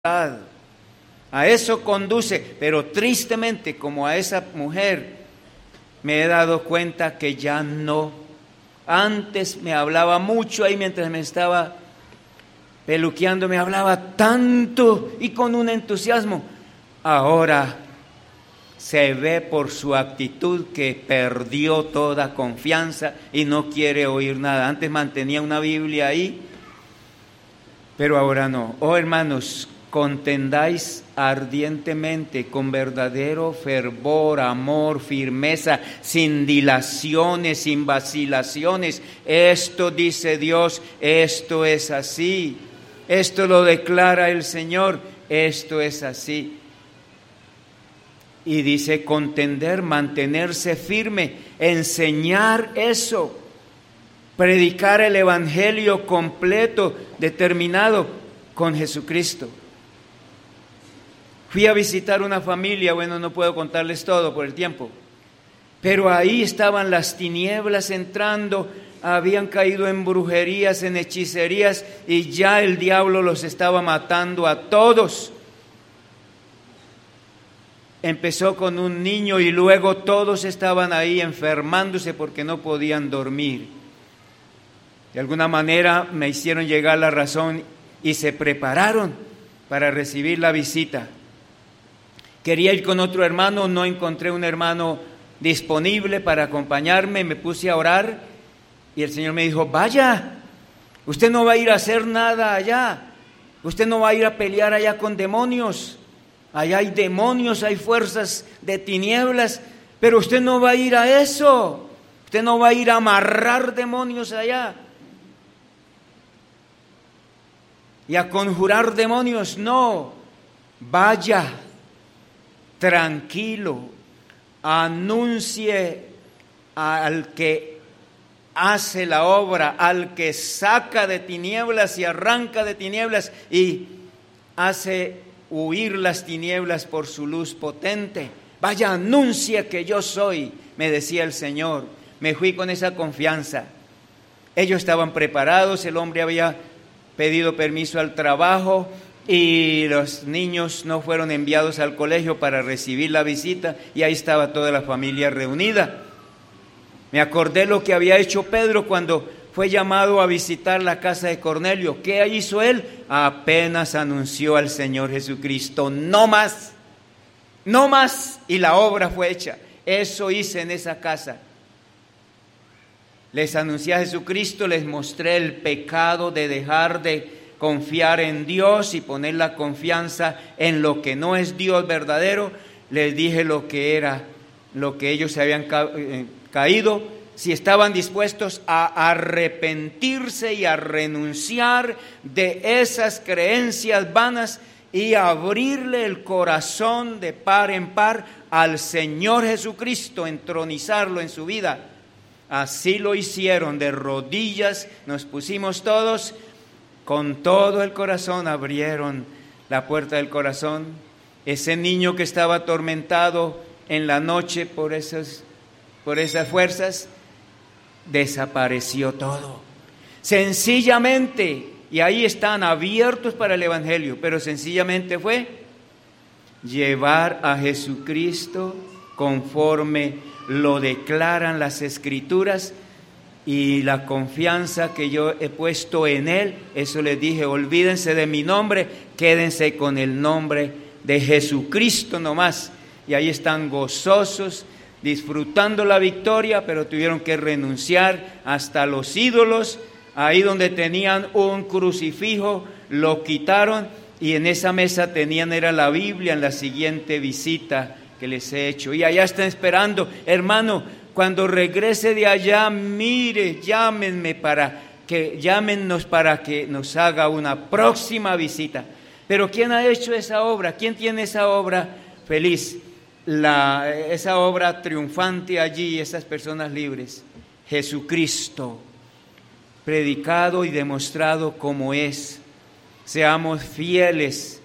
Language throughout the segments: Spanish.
A eso conduce, pero tristemente, como a esa mujer, me he dado cuenta que ya no. Antes me hablaba mucho ahí mientras me estaba peluqueando, me hablaba tanto y con un entusiasmo. Ahora se ve por su actitud que perdió toda confianza y no quiere oír nada. Antes mantenía una Biblia ahí, pero ahora no. Oh, hermanos, contendáis ardientemente con verdadero fervor, amor, firmeza, sin dilaciones, sin vacilaciones. Esto dice Dios, esto es así. Esto lo declara el Señor, esto es así. Y dice contender, mantenerse firme, enseñar eso, predicar el evangelio completo, determinado con Jesucristo. Fui a visitar una familia, bueno, no puedo contarles todo por el tiempo, pero ahí estaban las tinieblas entrando, habían caído en brujerías, en hechicerías, y ya el diablo los estaba matando a todos. Empezó con un niño y luego todos estaban ahí enfermándose porque no podían dormir. De alguna manera me hicieron llegar la razón y se prepararon para recibir la visita. Quería ir con otro hermano, no encontré un hermano disponible para acompañarme, me puse a orar y el Señor me dijo, vaya, usted no va a ir a hacer nada allá, usted no va a ir a pelear allá con demonios, allá hay demonios, hay fuerzas de tinieblas, pero usted no va a ir a eso, usted no va a ir a amarrar demonios allá y a conjurar demonios, no, vaya. Tranquilo, anuncie al que hace la obra, al que saca de tinieblas y arranca de tinieblas y hace huir las tinieblas por su luz potente. Vaya, anuncie que yo soy, me decía el Señor. Me fui con esa confianza. Ellos estaban preparados, el hombre había pedido permiso al trabajo, y los niños no fueron enviados al colegio para recibir la visita y ahí estaba toda la familia reunida. Me acordé lo que había hecho Pedro cuando fue llamado a visitar la casa de Cornelio. ¿Qué hizo él? Apenas anunció al Señor Jesucristo, no más, no más, y la obra fue hecha. Eso hice en esa casa. Les anuncié a Jesucristo, les mostré el pecado de dejar de confiar en Dios y poner la confianza en lo que no es Dios verdadero. Les dije lo que era, lo que ellos se habían caído, si estaban dispuestos a arrepentirse y a renunciar de esas creencias vanas y abrirle el corazón de par en par al Señor Jesucristo, entronizarlo en su vida. Así lo hicieron, de rodillas nos pusimos todos. Con todo el corazón abrieron la puerta del corazón. Ese niño que estaba atormentado en la noche por esas fuerzas, desapareció todo. Sencillamente, y ahí están abiertos para el evangelio, pero sencillamente fue llevar a Jesucristo conforme lo declaran las Escrituras. Y la confianza que yo he puesto en Él, eso les dije, olvídense de mi nombre, quédense con el nombre de Jesucristo nomás. Y ahí están gozosos, disfrutando la victoria, pero tuvieron que renunciar hasta los ídolos. Ahí donde tenían un crucifijo, lo quitaron y en esa mesa tenían, era la Biblia en la siguiente visita que les he hecho. Y allá están esperando, hermano. Cuando regrese de allá, mire, llámenos para que nos haga una próxima visita. Pero ¿quién ha hecho esa obra? ¿Quién tiene esa obra feliz? Esa obra triunfante allí, esas personas libres. Jesucristo, predicado y demostrado como es. Seamos fieles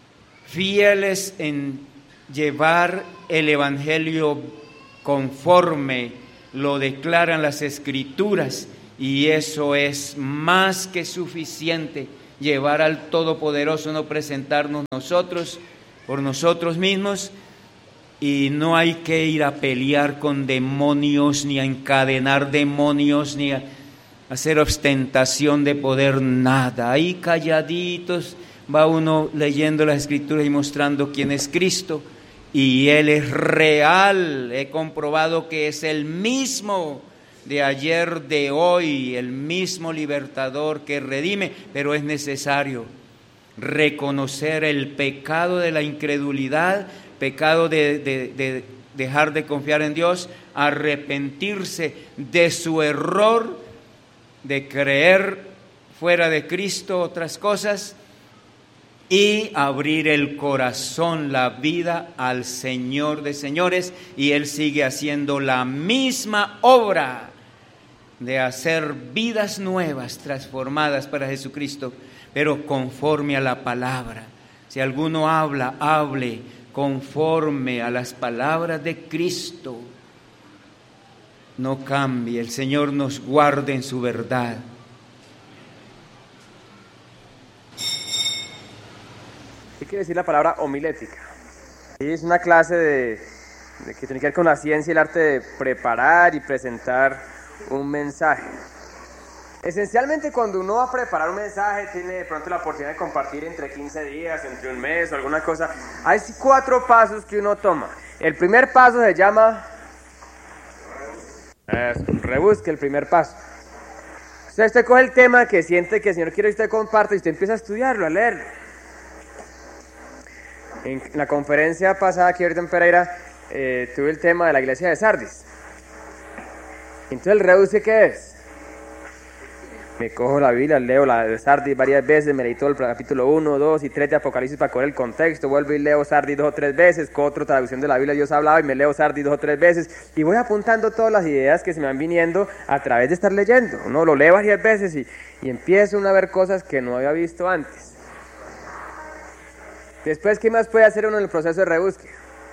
en llevar el evangelio conforme lo declaran las Escrituras, y eso es más que suficiente llevar al Todopoderoso, no presentarnos nosotros por nosotros mismos, y no hay que ir a pelear con demonios, ni a encadenar demonios, ni a hacer ostentación de poder, nada. Ahí calladitos va uno leyendo las Escrituras y mostrando quién es Cristo, y Él es real. He comprobado que es el mismo de ayer, de hoy, el mismo libertador que redime, pero es necesario reconocer el pecado de la incredulidad, pecado de dejar de confiar en Dios, arrepentirse de su error de creer fuera de Cristo otras cosas, y abrir el corazón, la vida al Señor de señores, y Él sigue haciendo la misma obra de hacer vidas nuevas, transformadas para Jesucristo, pero conforme a la palabra. Si alguno habla, hable conforme a las palabras de Cristo. No cambie, el Señor nos guarde en su verdad. ¿Qué quiere decir la palabra homilética? Es una clase que tiene que ver con la ciencia y el arte de preparar y presentar un mensaje. Esencialmente, cuando uno va a preparar un mensaje, tiene de pronto la oportunidad de compartir entre 15 días, entre un mes o alguna cosa. Hay 4 pasos que uno toma. El primer paso se llama rebusque, el primer paso. Usted coge el tema que siente que el Señor quiere que usted comparte y usted empieza a estudiarlo, a leerlo. En la conferencia pasada aquí ahorita en Pereira tuve el tema de la iglesia de Sardis. Entonces el rebusque, ¿qué es? Me cojo la Biblia, leo la de Sardis varias veces, me leí todo el capítulo 1, 2 y 3 de Apocalipsis para coger el contexto, vuelvo y leo Sardis 2 o 3 veces, con otra traducción de la Biblia Dios hablaba y me leo Sardis 2 o 3 veces, y voy apuntando todas las ideas que se me van viniendo a través de estar leyendo. Uno lo lee varias veces y empiezo uno a ver cosas que no había visto antes. Después, ¿qué más puede hacer uno en el proceso de rebusque?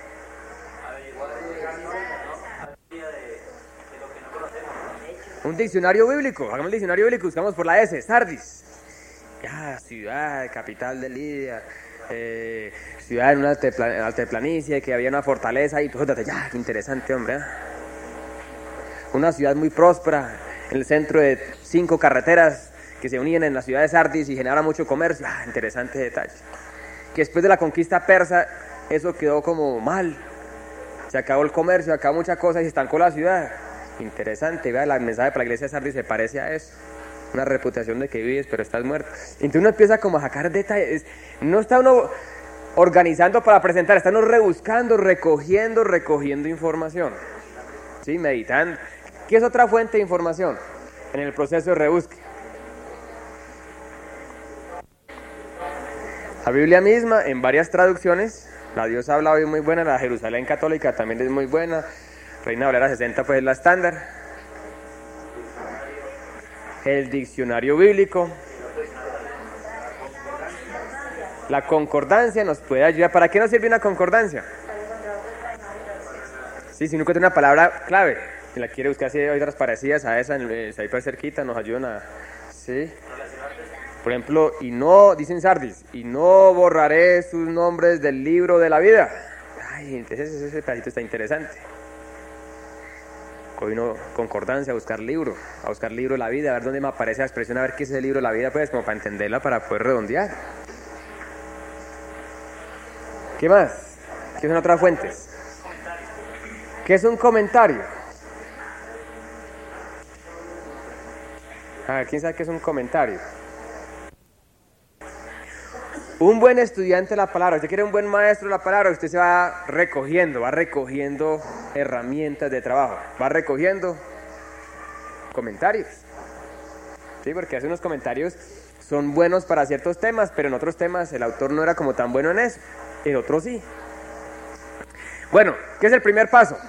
Un diccionario bíblico, hagamos el diccionario bíblico, buscamos por la S, Sardis. Ya, ciudad, capital de Lidia, ciudad en una altiplanicie, que había una fortaleza y todo, ya, qué interesante, hombre. Una ciudad muy próspera, en el centro de 5 carreteras que se unían en la ciudad de Sardis y generaba mucho comercio, interesante detalle. Que después de la conquista persa, eso quedó como mal, se acabó el comercio, acabó muchas cosas y se estancó la ciudad. Interesante, vea, el mensaje para la iglesia de Sardis se parece a eso. Una reputación de que vives pero estás muerto. Entonces uno empieza como a sacar detalles. No está uno organizando para presentar, está uno rebuscando, recogiendo información. Sí, meditando. ¿Qué es otra fuente de información en el proceso de rebusque? La Biblia misma, en varias traducciones, la Dios habla hoy muy buena, la Jerusalén Católica también es muy buena. Reina Valera 60 pues es la estándar. El diccionario bíblico. La concordancia nos puede ayudar. ¿Para qué nos sirve una concordancia? Sí, si uno encuentra una palabra clave, si la quiere buscar, si hay otras parecidas a esa, ahí por cerquita, nos ayudan a... Sí. Por ejemplo, y no, dicen Sardis, y no borraré sus nombres del libro de la vida. Ay, entonces ese pedacito está interesante. Hoy uno, concordancia, a buscar libro de la vida, a ver dónde me aparece la expresión, a ver qué es el libro de la vida, pues como para entenderla, para poder redondear. ¿Qué más? ¿Qué son otras fuentes? ¿Qué es un comentario? A ver, ¿quién sabe qué es un comentario? Un buen estudiante de la palabra, usted quiere un buen maestro de la palabra, usted se va recogiendo herramientas de trabajo, va recogiendo comentarios. Sí, porque hace unos comentarios son buenos para ciertos temas, pero en otros temas el autor no era como tan bueno en eso, en otros sí. Bueno, ¿qué es el primer paso?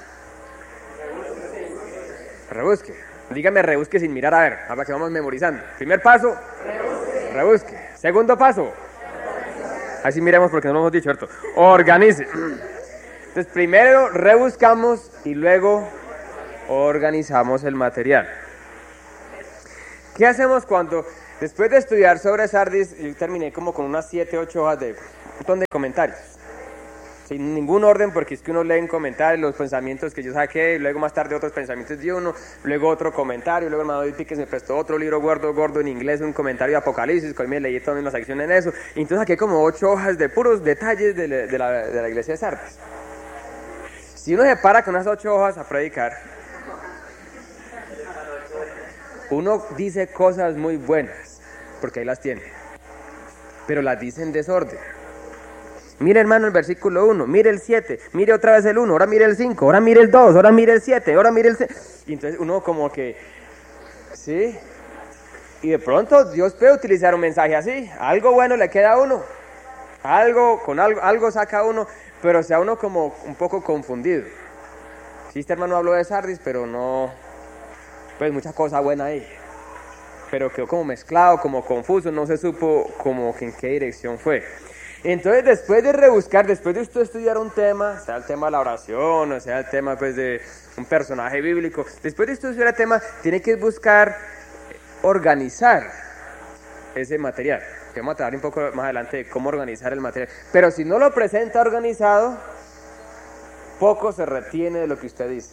Rebusque. Dígame rebusque sin mirar, a ver, ahora que vamos memorizando. Primer paso, rebusque. Segundo paso. Así miremos porque no lo hemos dicho, ¿cierto? Organice. Entonces, primero rebuscamos y luego organizamos el material. ¿Qué hacemos cuando Después de estudiar sobre Sardis, yo terminé como con unas 7, 8 hojas de un montón de comentarios. Sin ningún orden, porque es que uno lee en comentarios los pensamientos que yo saqué, y luego más tarde otros pensamientos de uno, luego otro comentario, luego el hermano David Píquez me prestó otro libro gordo en inglés, un comentario de Apocalipsis, que hoy me leí toda una sección en eso, y entonces saqué como 8 hojas de puros detalles de la iglesia de Sardis. Si uno se para con esas 8 hojas a predicar, uno dice cosas muy buenas, porque ahí las tiene, pero las dice en desorden. Mire, hermano, el versículo 1, mire el 7, mire otra vez el 1, ahora mire el 5, ahora mire el 2, ahora mire el 7, ahora mire el 6. Y entonces uno como que, ¿sí? Y de pronto Dios puede utilizar un mensaje así, algo bueno le queda a uno, algo saca a uno, pero sea uno como un poco confundido. Sí, este hermano habló de Sardis, pero no, pues mucha cosa buena ahí. Pero quedó como mezclado, como confuso, no se supo como que en qué dirección fue. Entonces, después de rebuscar, después de usted estudiar un tema, sea el tema de la oración, o sea el tema pues de un personaje bíblico, después de usted estudiar el tema, tiene que buscar organizar ese material. Que vamos a hablar un poco más adelante de cómo organizar el material. Pero si no lo presenta organizado, poco se retiene de lo que usted dice.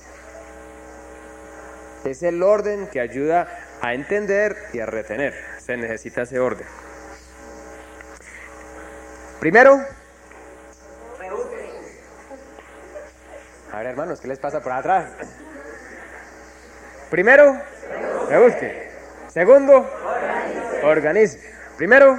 Es el orden que ayuda a entender y a retener. Se necesita ese orden. Primero, a ver, hermanos, ¿qué les pasa por atrás? Primero, rebusque. Segundo, organice. Primero,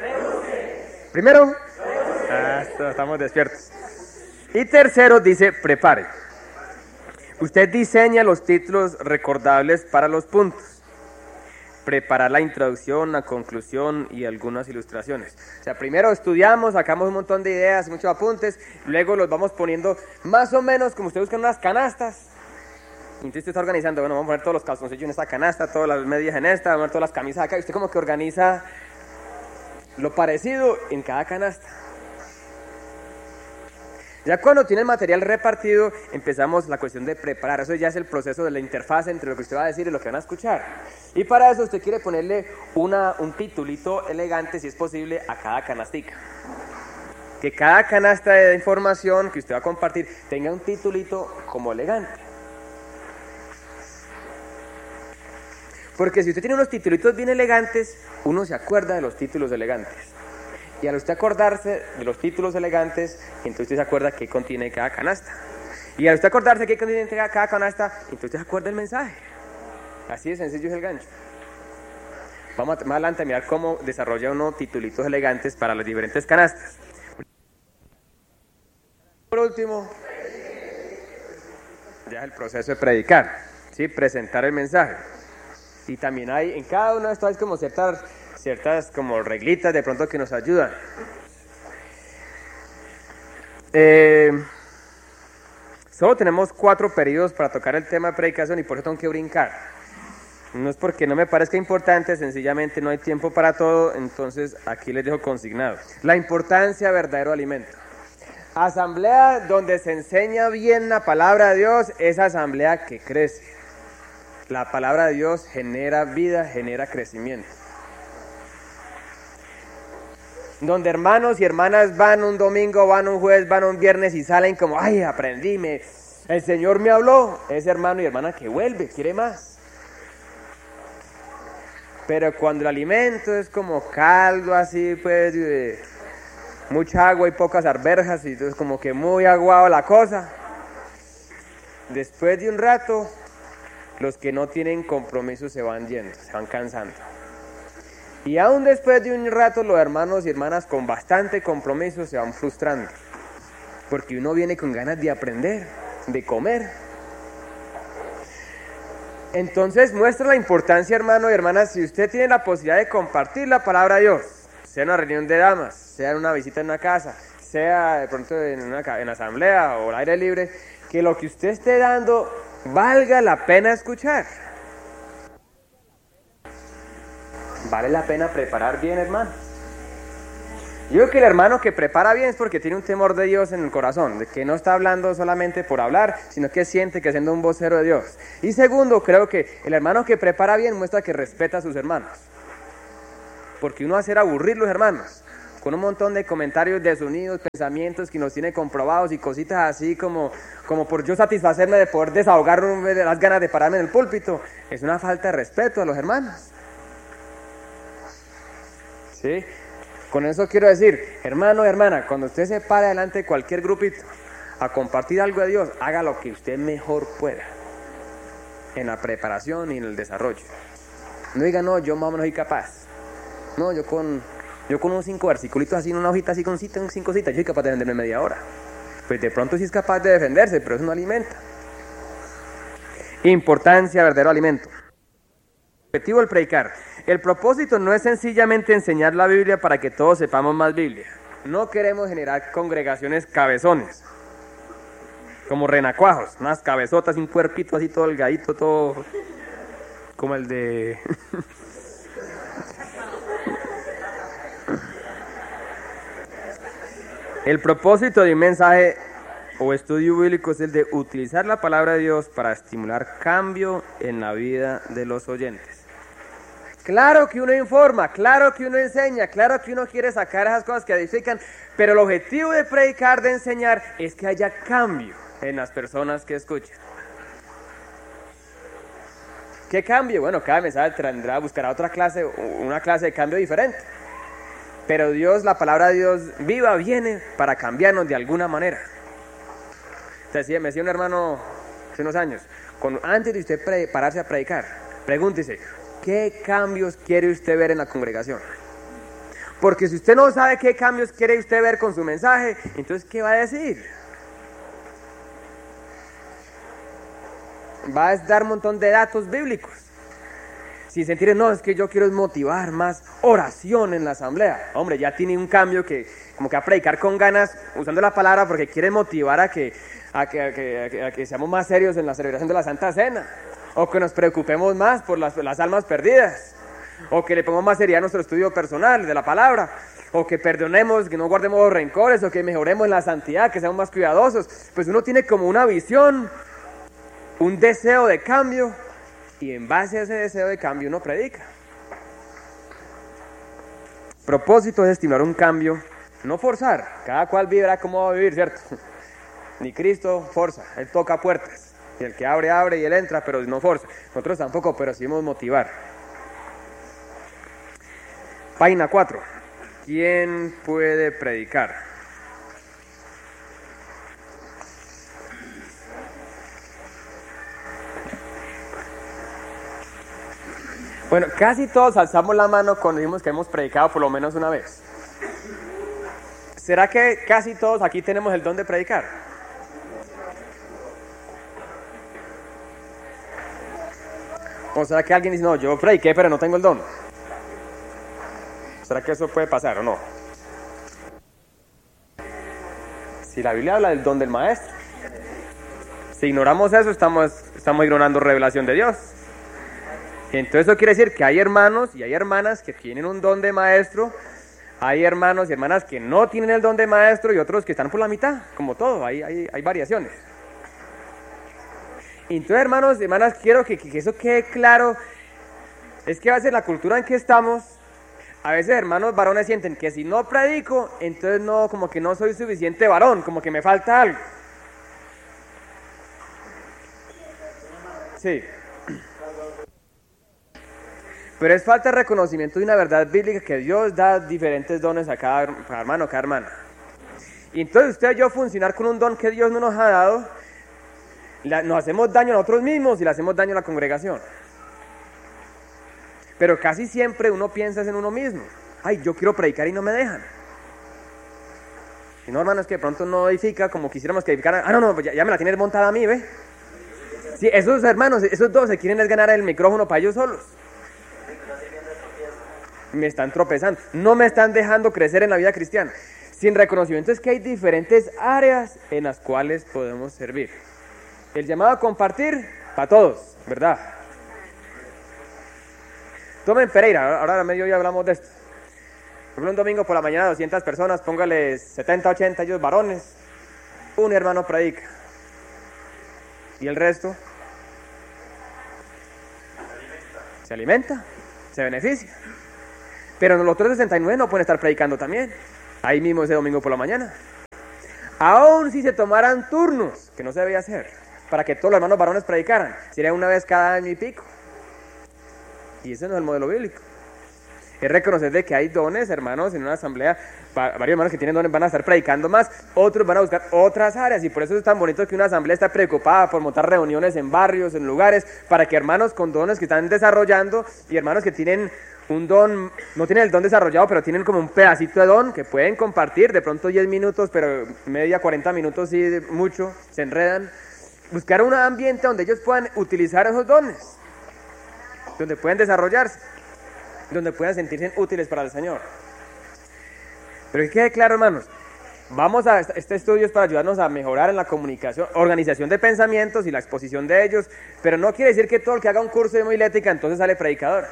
estamos despiertos. Y tercero, dice, prepare. Usted diseña los títulos recordables para los puntos. Preparar la introducción, la conclusión y algunas ilustraciones. O sea, primero estudiamos, sacamos un montón de ideas, muchos apuntes, luego los vamos poniendo más o menos como usted busca en unas canastas. Entonces usted está organizando, bueno, vamos a poner todos los calzoncillos en esta canasta, todas las medias en esta, vamos a poner todas las camisas acá, y usted como que organiza lo parecido en cada canasta. Ya cuando tiene el material repartido, empezamos la cuestión de preparar. Eso ya es el proceso de la interfaz entre lo que usted va a decir y lo que van a escuchar. Y para eso usted quiere ponerle un titulito elegante, si es posible, a cada canastica. Que cada canasta de información que usted va a compartir tenga un titulito como elegante. Porque si usted tiene unos titulitos bien elegantes, uno se acuerda de los títulos elegantes. Y al usted acordarse de los títulos elegantes, entonces usted se acuerda qué contiene cada canasta. Y al usted acordarse qué contiene cada canasta, entonces usted se acuerda del mensaje. Así de sencillo es el gancho. Vamos más adelante a mirar cómo desarrolla uno titulitos elegantes para las diferentes canastas. Por último, ya es el proceso de predicar, ¿sí? Presentar el mensaje. Y también hay, en cada uno de estos hay como ciertas como reglitas de pronto que nos ayudan. Solo tenemos 4 periodos para tocar el tema de predicación y por eso tengo que brincar. No es porque no me parezca importante, sencillamente no hay tiempo para todo, entonces aquí les dejo consignado. La importancia de verdadero alimento. Asamblea donde se enseña bien la palabra de Dios es asamblea que crece. La palabra de Dios genera vida, genera crecimiento. Donde hermanos y hermanas van un domingo, van un jueves, van un viernes y salen como, ay, aprendí, el Señor me habló. Ese hermano y hermana que vuelve, quiere más. Pero cuando el alimento es como caldo así, pues, mucha agua y pocas arvejas, y entonces como que muy aguado la cosa. Después de un rato, los que no tienen compromiso se van yendo, se van cansando. Y aún después de un rato, los hermanos y hermanas con bastante compromiso se van frustrando. Porque uno viene con ganas de aprender, de comer. Entonces muestra la importancia, hermano y hermanas, si usted tiene la posibilidad de compartir la palabra de Dios, sea en una reunión de damas, sea en una visita en una casa, sea de pronto en asamblea o al aire libre, que lo que usted esté dando valga la pena escuchar. Vale la pena preparar bien, hermano. Yo creo que el hermano que prepara bien es porque tiene un temor de Dios en el corazón, de que no está hablando solamente por hablar, sino que siente que siendo un vocero de Dios. Y segundo, creo que el hermano que prepara bien muestra que respeta a sus hermanos. porque uno hace aburrir los hermanos, con un montón de comentarios desunidos, pensamientos que nos tienen comprobados y cositas así como por yo satisfacerme de poder desahogarme de las ganas de pararme en el púlpito. Es una falta de respeto a los hermanos. ¿Sí? Con eso quiero decir, hermano, hermana, cuando usted se pare delante de cualquier grupito a compartir algo de Dios, haga lo que usted mejor pueda en la preparación y en el desarrollo. No diga, no, yo más o menos soy capaz. No, yo con unos 5 versículos así, en una hojita así con 5 citas, yo soy capaz de defenderme media hora. Pues de pronto sí es capaz de defenderse, pero eso no alimenta. Importancia, verdadero alimento. Objetivo del predicar. El propósito no es sencillamente enseñar la Biblia para que todos sepamos más Biblia. No queremos generar congregaciones cabezones, como renacuajos, unas cabezotas y un cuerpito así todo delgadito, todo como el de... El propósito de un mensaje o estudio bíblico es el de utilizar la palabra de Dios para estimular cambio en la vida de los oyentes. Claro que uno informa, claro que uno enseña, claro que uno quiere sacar esas cosas que edifican, pero el objetivo de predicar, de enseñar, es que haya cambio en las personas que escuchan. ¿Qué cambio? Bueno, cada mensaje buscará una clase de cambio diferente. Pero Dios, la palabra de Dios viva, viene para cambiarnos de alguna manera. Me decía un hermano hace unos años, antes de usted pararse a predicar, pregúntese, ¿qué cambios quiere usted ver en la congregación? Porque si usted no sabe qué cambios quiere usted ver con su mensaje, entonces ¿qué va a decir? Va a dar un montón de datos bíblicos. Si sentir, no, es que yo quiero motivar más oración en la asamblea. Hombre, ya tiene un cambio que como que a predicar con ganas, usando la palabra porque quiere motivar a que seamos más serios en la celebración de la Santa Cena. O que nos preocupemos más por las almas perdidas. O que le pongamos más seriedad a nuestro estudio personal de la palabra. O que perdonemos, que no guardemos rencores, o que mejoremos en la santidad, que seamos más cuidadosos. Pues uno tiene como una visión, un deseo de cambio. Y en base a ese deseo de cambio uno predica. Propósito es estimular un cambio, no forzar. Cada cual vivirá cómo va a vivir, ¿cierto? Ni Cristo forza, Él toca puertas. Y el que abre, abre y Él entra, pero no forza. Nosotros tampoco, pero sí debemos motivar. Página 4. ¿Quién puede predicar? Bueno, casi todos alzamos la mano cuando dijimos que hemos predicado por lo menos una vez. ¿Será que casi todos aquí tenemos el don de predicar? ¿O será que alguien dice, no, yo prediqué pero no tengo el don? ¿Será que eso puede pasar o no? Si la Biblia habla del don del maestro. Si ignoramos eso, estamos ignorando revelación de Dios. Entonces eso quiere decir que hay hermanos y hay hermanas que tienen un don de maestro, hay hermanos y hermanas que no tienen el don de maestro y otros que están por la mitad, como todo, hay variaciones. Entonces, hermanos y hermanas, quiero que eso quede claro, es que a veces la cultura en que estamos, a veces hermanos varones sienten que si no predico, entonces no, como que no soy suficiente varón, como que me falta algo. Sí. Pero es falta de reconocimiento de una verdad bíblica que Dios da diferentes dones a cada hermano, cada hermana. Y entonces usted y yo funcionar con un don que Dios no nos ha dado, nos hacemos daño a nosotros mismos y le hacemos daño a la congregación. Pero casi siempre uno piensa en uno mismo. Ay, yo quiero predicar y no me dejan. Y no, hermano, es que de pronto no edifica como quisiéramos que edificara. No, pues ya me la tienes montada a mí, ¿ve? Sí, esos hermanos, esos dos se quieren ganar el micrófono para ellos solos. Me están tropezando, no me están dejando crecer en la vida cristiana. Sin reconocimiento es que hay diferentes áreas en las cuales podemos servir. El llamado a compartir para todos, ¿verdad? Tomen Pereira, ahora a mediodía hablamos de esto. Por ejemplo, un domingo por la mañana 200 personas, póngales 70, 80 ellos varones, un hermano predica. ¿Y el resto? Se alimenta, se beneficia. Pero los otros 69 no pueden estar predicando también, ahí mismo ese domingo por la mañana. Aún si se tomaran turnos, que no se debía hacer, para que todos los hermanos varones predicaran, sería una vez cada año y pico. Y ese no es el modelo bíblico. Es reconocer de que hay dones, hermanos, en una asamblea, varios hermanos que tienen dones van a estar predicando más, otros van a buscar otras áreas, y por eso es tan bonito que una asamblea está preocupada por montar reuniones en barrios, en lugares, para que hermanos con dones que están desarrollando, y hermanos que tienen un don, no tienen el don desarrollado, pero tienen como un pedacito de don, que pueden compartir, de pronto 10 minutos, pero media, 40 minutos, sí, mucho, se enredan, buscar un ambiente donde ellos puedan utilizar esos dones, donde pueden desarrollarse, donde puedan sentirse útiles para el Señor. Pero que quede claro, hermanos, vamos a este estudio es para ayudarnos a mejorar en la comunicación, organización de pensamientos y la exposición de ellos, pero no quiere decir que todo el que haga un curso de homilética entonces sale predicador.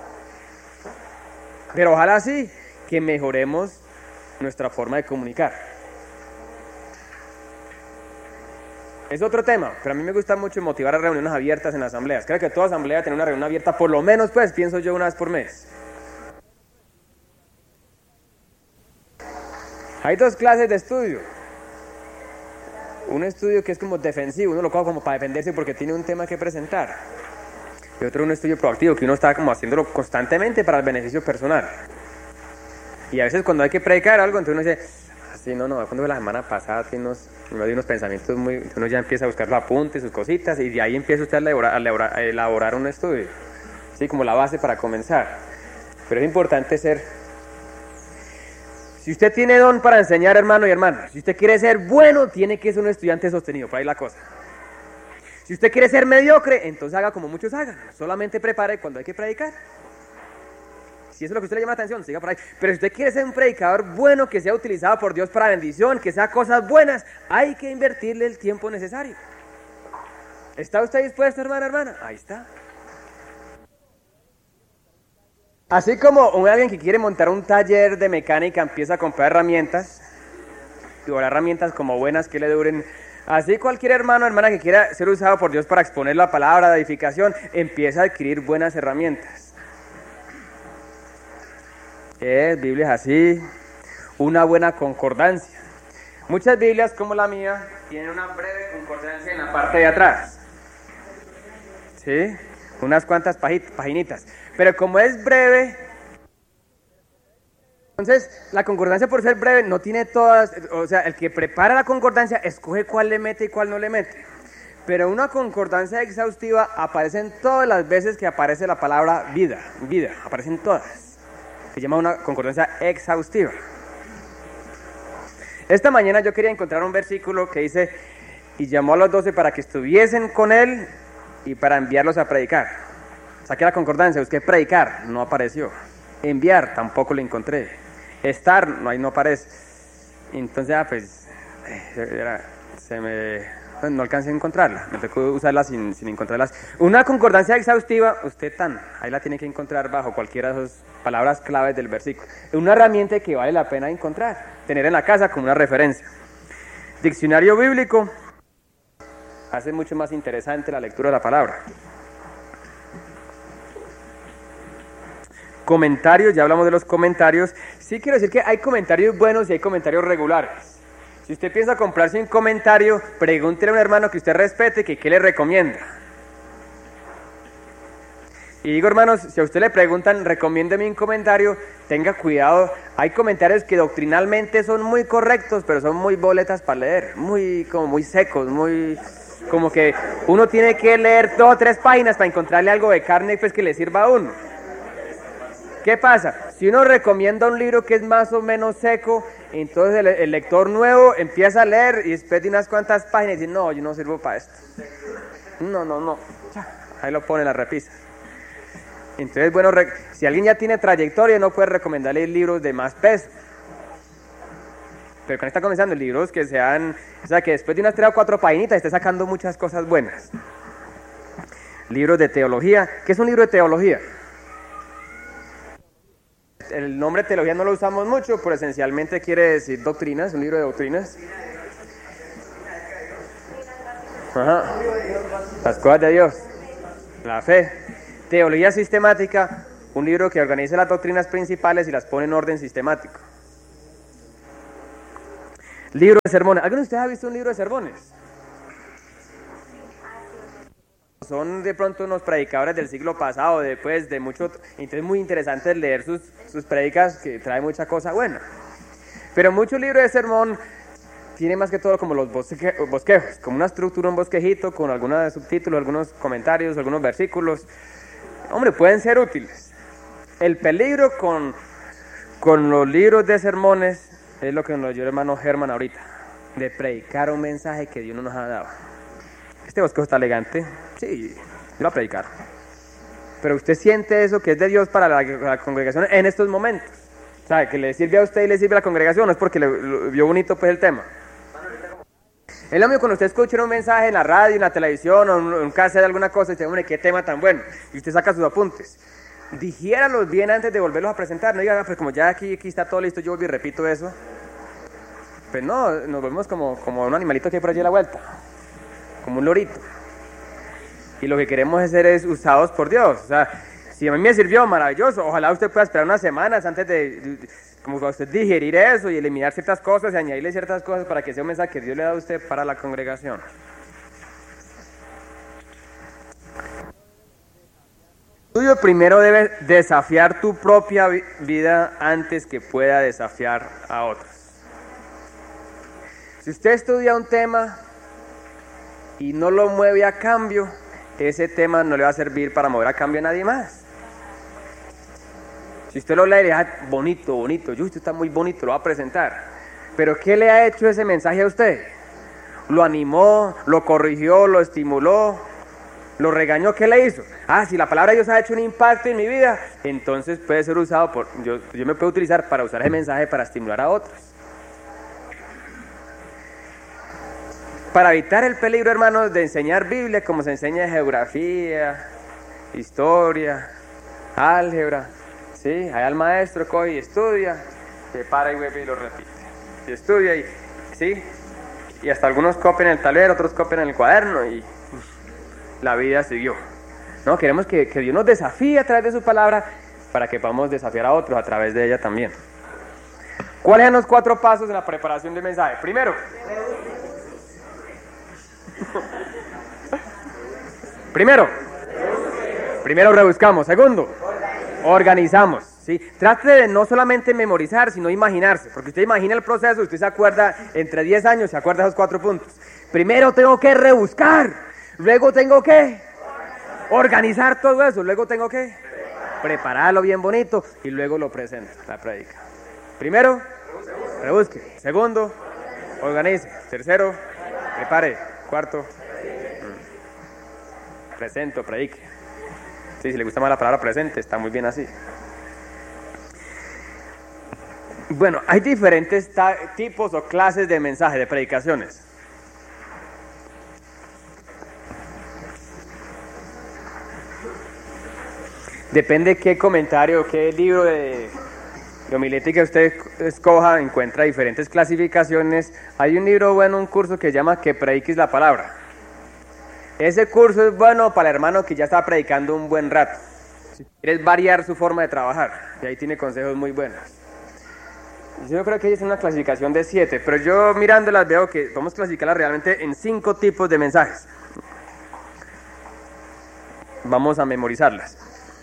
Pero ojalá sí que mejoremos nuestra forma de comunicar. Es otro tema, pero a mí me gusta mucho motivar a reuniones abiertas en asambleas. Creo que toda asamblea debe tener una reunión abierta, por lo menos, pues, pienso yo, una vez por mes. Hay dos clases de estudio. Un estudio que es como defensivo, uno lo coge como para defenderse porque tiene un tema que presentar. Y otro un estudio proactivo, que uno está como haciéndolo constantemente para el beneficio personal. Y a veces cuando hay que predicar algo, entonces uno dice, así no, cuando fue la semana pasada, tiene unos pensamientos muy, uno ya empieza a buscar los apuntes, sus cositas, y de ahí empieza usted a elaborar un estudio, ¿sí? Como la base para comenzar. Pero es importante si usted tiene don para enseñar, hermano y hermana, si usted quiere ser bueno, tiene que ser un estudiante sostenido, por ahí la cosa. Si usted quiere ser mediocre, entonces haga como muchos hagan, solamente prepare cuando hay que predicar. Si eso es lo que a usted le llama la atención, siga por ahí. Pero si usted quiere ser un predicador bueno, que sea utilizado por Dios para bendición, que sea cosas buenas, hay que invertirle el tiempo necesario. ¿Está usted dispuesto, hermana? Ahí está. Así como alguien que quiere montar un taller de mecánica empieza a comprar herramientas, y herramientas como buenas que le duren. Así cualquier hermano o hermana que quiera ser usado por Dios para exponer la palabra de edificación, empieza a adquirir buenas herramientas. Biblias así, una buena concordancia. Muchas Biblias como la mía tienen una breve concordancia en la parte de atrás, ¿sí? Unas cuantas paginitas, pero como es breve, entonces la concordancia por ser breve no tiene todas, o sea, el que prepara la concordancia escoge cuál le mete y cuál no le mete. Pero una concordancia exhaustiva aparecen todas las veces que aparece la palabra vida, aparecen todas. Se llama una concordancia exhaustiva. Esta mañana yo quería encontrar un versículo que dice, y llamó a los 12 para que estuviesen con él y para enviarlos a predicar. Saqué la concordancia, busqué predicar, no apareció. Enviar, tampoco lo encontré. Estar, no aparece. Entonces, no alcancé a encontrarla, me tocó usarla sin encontrarlas. Una concordancia exhaustiva, ahí la tiene que encontrar bajo cualquiera de esas palabras claves del versículo. Es una herramienta que vale la pena encontrar, tener en la casa como una referencia. Diccionario bíblico hace mucho más interesante la lectura de la palabra. Comentarios, ya hablamos de los comentarios. Sí quiero decir que hay comentarios buenos y hay comentarios regulares. Si usted piensa comprarse un comentario, pregúntele a un hermano que usted respete que qué le recomienda. Y digo, hermanos, si a usted le preguntan, recomiéndeme un comentario, tenga cuidado. Hay comentarios que doctrinalmente son muy correctos, pero son muy boletas para leer, muy secos, como que uno tiene que leer 2 o 3 páginas para encontrarle algo de carne pues, que le sirva a uno. ¿Qué pasa? Si uno recomienda un libro que es más o menos seco, entonces el lector nuevo empieza a leer y después de unas cuantas páginas dice, no, yo no sirvo para esto. No. Ahí lo pone la repisa. Entonces, bueno, si alguien ya tiene trayectoria, no puede recomendarle libros de más peso. Pero cuando está comenzando, libros que sean, o sea, que después de unas 3 o 4 páginas esté sacando muchas cosas buenas. Libros de teología. ¿Qué es un libro de teología? El nombre teología no lo usamos mucho, pero esencialmente quiere decir doctrinas, un libro de doctrinas. Las cosas de Dios, la fe. Teología sistemática, un libro que organiza las doctrinas principales y las pone en orden sistemático. Libro de sermones. ¿Alguno de ustedes ha visto un libro de sermones? Son de pronto unos predicadores del siglo pasado, después de mucho, entonces muy interesante leer sus predicas, que trae mucha cosa buena. Pero muchos libros de sermón tiene más que todo como los bosquejos, como una estructura, un bosquejito con algunos subtítulos, algunos comentarios, algunos versículos. Hombre, pueden ser útiles. El peligro con los libros de sermones es lo que nos dio el hermano Germán ahorita, de predicar un mensaje que Dios no nos ha dado. Este bosquejo está elegante, sí, yo lo voy a predicar. Pero usted siente eso que es de Dios para la congregación en estos momentos. O sea, que le sirve a usted y le sirve a la congregación, no es porque le vio bonito pues el tema. Es lo mismo cuando usted escucha un mensaje en la radio, en la televisión, o en un cassette de alguna cosa, y dice, hombre, qué tema tan bueno, y usted saca sus apuntes. Digiéralos bien antes de volverlos a presentar, no diga, pues como ya aquí está todo listo, yo vuelvo y repito eso. Pues no, nos volvemos como un animalito que hay por allí a la vuelta, como un lorito. Y lo que queremos hacer es usados por Dios. O sea, si a mí me sirvió, maravilloso, ojalá usted pueda esperar unas semanas antes de como para usted digerir eso y eliminar ciertas cosas y añadirle ciertas cosas para que sea un mensaje que Dios le da a usted para la congregación. El estudio primero debe desafiar tu propia vida antes que pueda desafiar a otros. Si usted estudia un tema y no lo mueve a cambio, ese tema no le va a servir para mover a cambio a nadie más. Si usted lo lee y le dice, bonito, usted está muy bonito, lo va a presentar. Pero ¿qué le ha hecho ese mensaje a usted? ¿Lo animó, lo corrigió, lo estimuló, lo regañó? ¿Qué le hizo? Si la palabra de Dios ha hecho un impacto en mi vida, entonces puede ser usado yo me puedo utilizar para usar ese mensaje para estimular a otros. Para evitar el peligro, hermanos, de enseñar Biblia como se enseña geografía, historia, álgebra, ¿sí? Allá el maestro coge y estudia, se para y vuelve y lo repite. Y estudia, ¿sí? Y hasta algunos copian en el tablero, otros copian en el cuaderno y la vida siguió. No, queremos que Dios nos desafíe a través de su palabra para que podamos desafiar a otros a través de ella también. ¿Cuáles son los 4 pasos de la preparación del mensaje? Primero, rebuscamos. Segundo, organizamos. ¿Sí? Trate de no solamente memorizar, sino imaginarse, porque usted imagina el proceso, usted se acuerda, entre 10 años se acuerda de esos 4 puntos. Primero tengo que rebuscar, luego tengo que organizar todo eso, luego tengo que prepararlo bien bonito y luego lo presento, la prédica. Primero, rebusque. Segundo, organice. Tercero, prepare. Cuarto, presento, predique. Sí, si le gusta más la palabra presente, está muy bien así. Bueno, hay diferentes tipos o clases de mensajes, de predicaciones. Depende qué comentario, qué libro de homilética usted escoja, encuentra diferentes clasificaciones. Hay un libro bueno, un curso que se llama Que prediques la palabra. Ese curso es bueno para el hermano que ya está predicando un buen rato. Si quieres variar su forma de trabajar, y ahí tiene consejos muy buenos. Yo creo que es una clasificación de 7, pero yo mirándolas veo que vamos a clasificarlas realmente en 5 tipos de mensajes. Vamos a memorizarlas.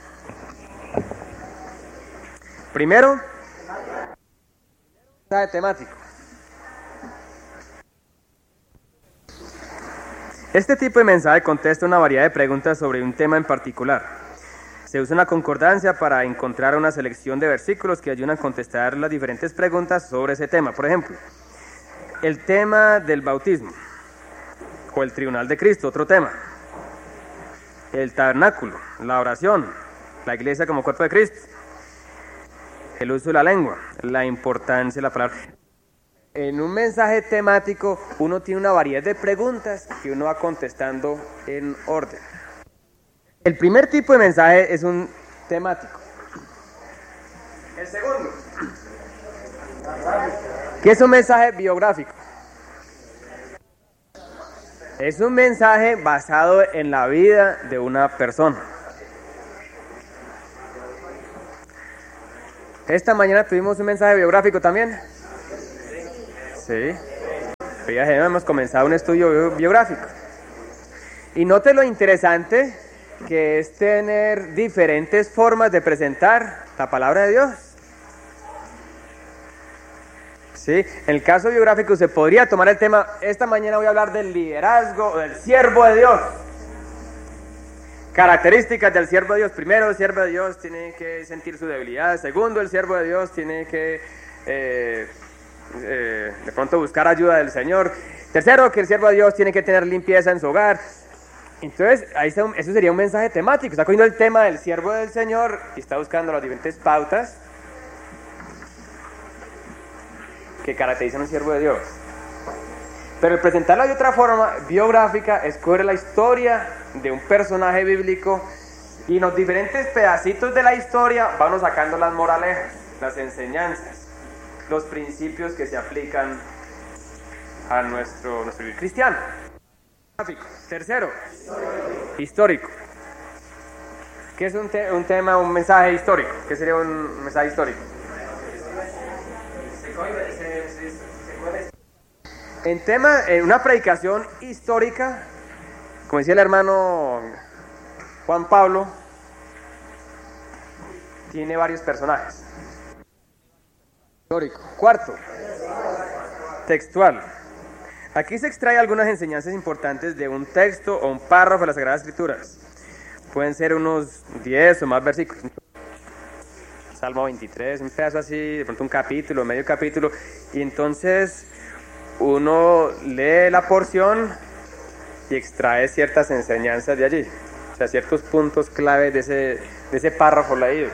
Primero, mensaje temático. Este tipo de mensaje contesta una variedad de preguntas sobre un tema en particular. Se usa una concordancia para encontrar una selección de versículos que ayudan a contestar las diferentes preguntas sobre ese tema. Por ejemplo, el tema del bautismo, o el tribunal de Cristo, otro tema. El tabernáculo, la oración, la iglesia como cuerpo de Cristo. El uso de la lengua, la importancia de la palabra. En un mensaje temático uno tiene una variedad de preguntas que uno va contestando en orden. El primer tipo de mensaje es un temático. El segundo, ¿qué es un mensaje biográfico? Es un mensaje basado en la vida de una persona. Esta mañana tuvimos un mensaje biográfico también. Sí. Hoy ya hemos comenzado un estudio biográfico. Y note lo interesante que es tener diferentes formas de presentar la palabra de Dios. Sí, en el caso biográfico se podría tomar el tema, esta mañana voy a hablar del liderazgo, del siervo de Dios. Características del siervo de Dios. Primero, el siervo de Dios tiene que sentir su debilidad. Segundo, el siervo de Dios tiene que de pronto buscar ayuda del Señor. Tercero, que el siervo de Dios tiene que tener limpieza en su hogar. Entonces, eso sería un mensaje temático. Está cogiendo el tema del siervo del Señor y está buscando las diferentes pautas que caracterizan a un siervo de Dios. Pero el presentarlo de otra forma biográfica es coger la historia de un personaje bíblico y en los diferentes pedacitos de la historia vamos sacando las moralejas, las enseñanzas, los principios que se aplican a nuestro vivir cristiano. Tercero, histórico. ¿Qué es un mensaje histórico? ¿Qué sería un mensaje histórico? En una predicación histórica, como decía el hermano Juan Pablo, tiene varios personajes. Histórico. Cuarto, textual. Aquí se extrae algunas enseñanzas importantes de un texto o un párrafo de las Sagradas Escrituras. Pueden ser unos 10 o más versículos. Salmo 23, un pedazo así, de pronto un capítulo, medio capítulo, y entonces uno lee la porción y extrae ciertas enseñanzas de allí, o sea, ciertos puntos clave de ese párrafo leído.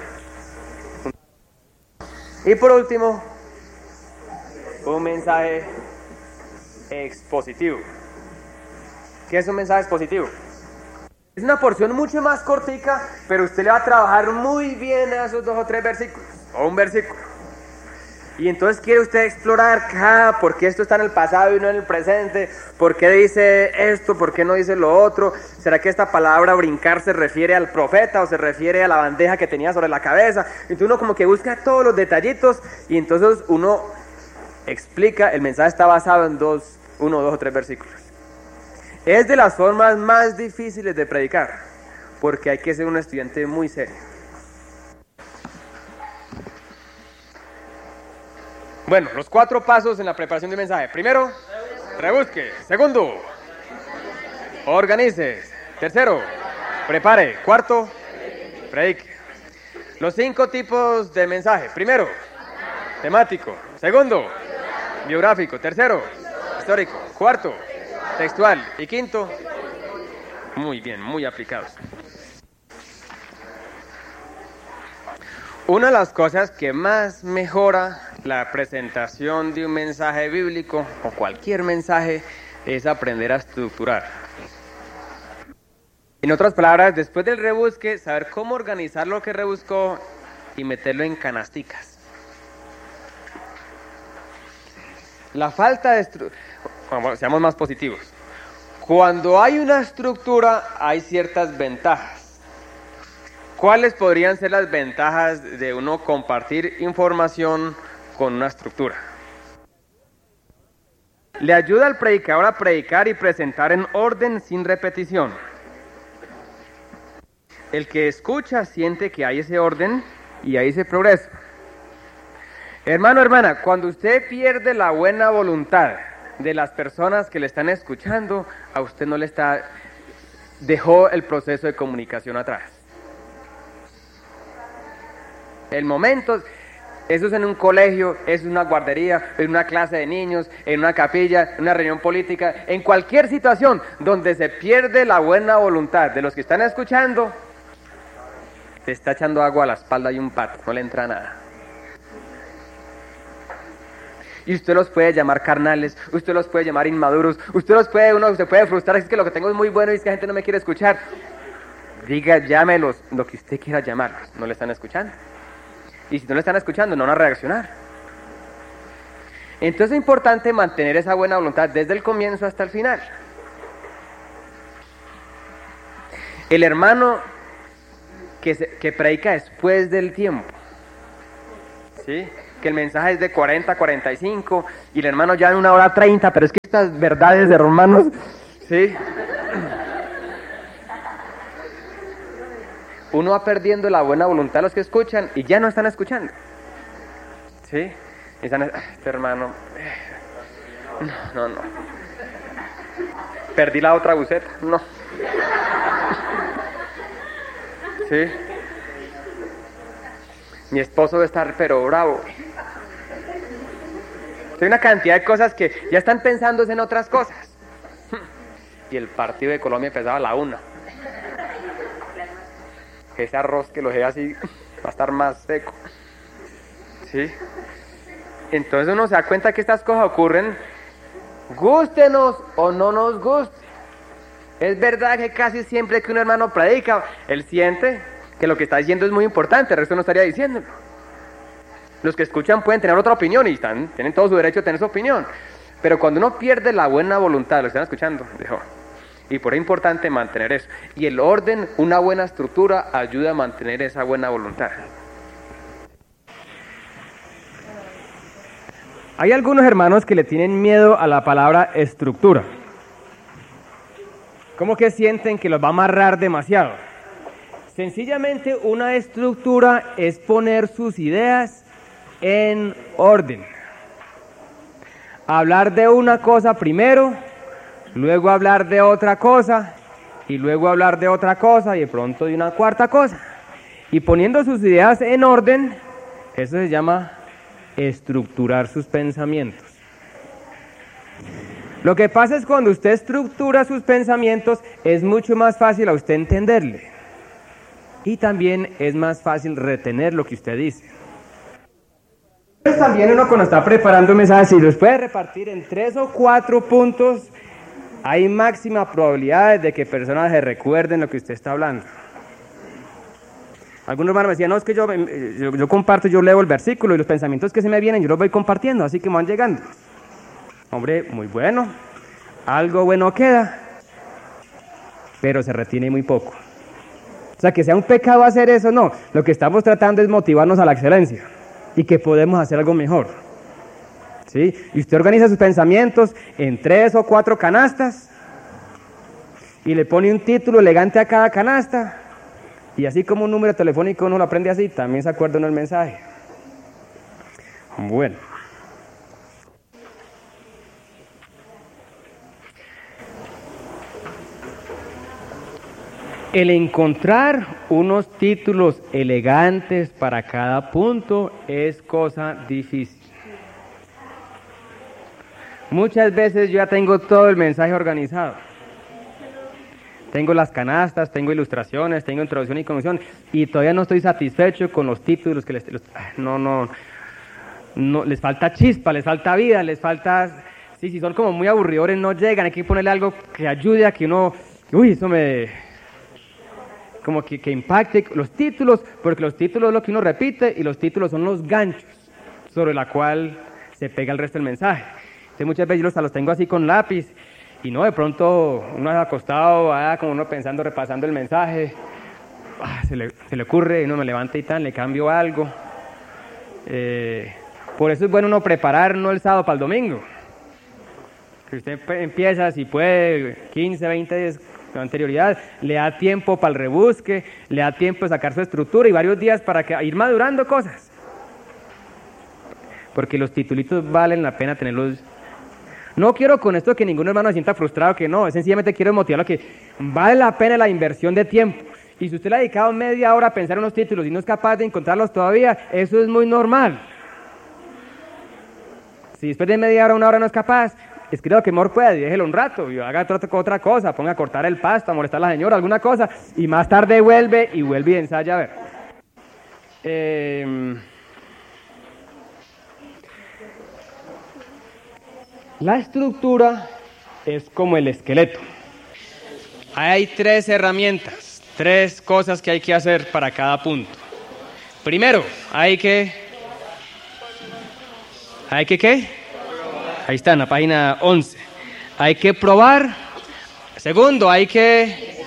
Y por último, un mensaje expositivo. ¿Qué es un mensaje expositivo? Es una porción mucho más cortica, pero usted le va a trabajar muy bien a esos 2 o 3 versículos, o un versículo. Y entonces quiere usted explorar por qué esto está en el pasado y no en el presente, por qué dice esto, por qué no dice lo otro. ¿Será que esta palabra brincar se refiere al profeta o se refiere a la bandeja que tenía sobre la cabeza? Entonces uno como que busca todos los detallitos y entonces uno explica, el mensaje está basado en 1, 2 o 3 versículos. Es de las formas más difíciles de predicar, porque hay que ser un estudiante muy serio. Bueno, los 4 pasos en la preparación del mensaje. Primero, rebusque. Segundo, organice. Tercero, prepare. Cuarto, predique. Los 5 tipos de mensaje. Primero, temático. Segundo, biográfico. Tercero, histórico. Cuarto, textual. Y quinto, muy bien, muy aplicados. Una de las cosas que más mejora la presentación de un mensaje bíblico o cualquier mensaje es aprender a estructurar. En otras palabras, después del rebusque, saber cómo organizar lo que rebuscó y meterlo en canasticas. La falta de estructura, seamos más positivos. Cuando hay una estructura, hay ciertas ventajas. ¿Cuáles podrían ser las ventajas de uno compartir información con una estructura? Le ayuda al predicador a predicar y presentar en orden sin repetición. El que escucha siente que hay ese orden y hay ese progreso. Hermano, hermana, cuando usted pierde la buena voluntad de las personas que le están escuchando, a usted no le dejó el proceso de comunicación atrás. El momento, eso es en un colegio, eso es una guardería, en una clase de niños, en una capilla, en una reunión política, en cualquier situación donde se pierde la buena voluntad de los que están escuchando, le está echando agua a la espalda y un pato, no le entra nada. Y usted los puede llamar carnales, usted los puede llamar inmaduros, uno se puede frustrar, es que lo que tengo es muy bueno y es que la gente no me quiere escuchar. Diga, llámelos, lo que usted quiera llamarlos, no le están escuchando. Y si no le están escuchando, no van a reaccionar. Entonces es importante mantener esa buena voluntad desde el comienzo hasta el final. El hermano que predica después del tiempo ¿sí? Que el mensaje es de 40 a 45 y el hermano ya en 1 hora 30, pero es que estas verdades de Romanos, ¿sí? Uno va perdiendo la buena voluntad de los que escuchan y ya no están escuchando, ¿sí? Y están, este hermano, no. Perdí la otra buceta, no. ¿Sí? Mi esposo debe estar pero bravo. Hay una cantidad de cosas que ya están pensando en otras cosas. Y el partido de Colombia empezaba a la 1. Ese arroz que lo dejé así va a estar más seco. ¿Sí? Entonces uno se da cuenta que estas cosas ocurren, gústenos o no nos guste. Es verdad que casi siempre que un hermano predica, él siente que lo que está diciendo es muy importante, el resto no estaría diciéndolo. Los que escuchan pueden tener otra opinión y tienen todo su derecho a tener su opinión. Pero cuando uno pierde la buena voluntad de los que están escuchando, y por eso es importante mantener eso. Y el orden, una buena estructura, ayuda a mantener esa buena voluntad. Hay algunos hermanos que le tienen miedo a la palabra estructura. ¿Cómo que sienten que los va a amarrar demasiado? Sencillamente una estructura es poner sus ideas en orden. Hablar de una cosa primero, luego hablar de otra cosa, y luego hablar de otra cosa, y de pronto de una cuarta cosa. Y poniendo sus ideas en orden, eso se llama estructurar sus pensamientos. Lo que pasa es cuando usted estructura sus pensamientos, es mucho más fácil a usted entenderle. Y también es más fácil retener lo que usted dice. También uno cuando está preparando mensajes, si los puede repartir en 3 o 4 puntos, hay máxima probabilidad de que personas se recuerden lo que usted está hablando. Algunos hermanos me decían, no, es que yo comparto, yo leo el versículo y los pensamientos que se me vienen, yo los voy compartiendo, así que me van llegando. Hombre, muy bueno, algo bueno queda, pero se retiene muy poco. O sea, que sea un pecado hacer eso, no. Lo que estamos tratando es motivarnos a la excelencia y que podemos hacer algo mejor. ¿Sí? Y usted organiza sus pensamientos en 3 o 4 canastas y le pone un título elegante a cada canasta. Y así como un número telefónico uno lo aprende así, también se acuerda uno el mensaje. Bueno. El encontrar unos títulos elegantes para cada punto es cosa difícil. Muchas veces yo ya tengo todo el mensaje organizado. Tengo las canastas, tengo ilustraciones, tengo introducción y conclusión, y todavía no estoy satisfecho con los títulos que no, les falta chispa, les falta vida, les falta... Sí, si son como muy aburridores no llegan, hay que ponerle algo que ayude a que uno... Uy, eso me... como que impacte los títulos, porque los títulos es lo que uno repite y los títulos son los ganchos sobre la cual se pega el resto del mensaje. Entonces muchas veces yo los tengo así con lápiz y no, de pronto uno acostado, como uno pensando, repasando el mensaje, se le ocurre, uno me levanta y le cambio algo. Por eso es bueno uno preparar no el sábado para el domingo. Que usted empieza, si puede, 15, 20 días con anterioridad, le da tiempo para el rebusque, le da tiempo de sacar su estructura y varios días para ir madurando cosas. Porque los titulitos valen la pena tenerlos. No quiero con esto que ningún hermano se sienta frustrado, que no, sencillamente quiero motivarlo a que vale la pena la inversión de tiempo. Y si usted le ha dedicado media hora a pensar en unos títulos y no es capaz de encontrarlos todavía, eso es muy normal. Si después de media hora, 1 hora no es capaz, escriba que mejor pueda y déjelo un rato, y haga otra cosa, ponga a cortar el pasto, a molestar a la señora, alguna cosa, y más tarde vuelve y ensaya a ver. La estructura es como el esqueleto. Hay 3 herramientas, 3 cosas que hay que hacer para cada punto. Primero, hay que ¿qué? Ahí está, en la página 11. Hay que probar. Segundo, hay que